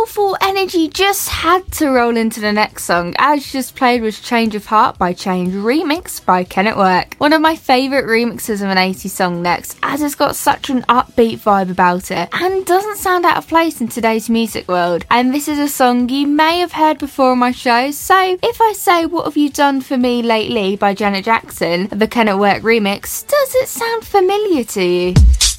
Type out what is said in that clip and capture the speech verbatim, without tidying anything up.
soulful energy just had to roll into the next song, as just played was Change of Heart by Change, remixed by Ken at Work. One of my favourite remixes of an eighties song next, as it's got such an upbeat vibe about it and doesn't sound out of place in today's music world. And this is a song you may have heard before on my show, so if I say What Have You Done For Me Lately by Janet Jackson, the Ken at Work remix, does it sound familiar to you?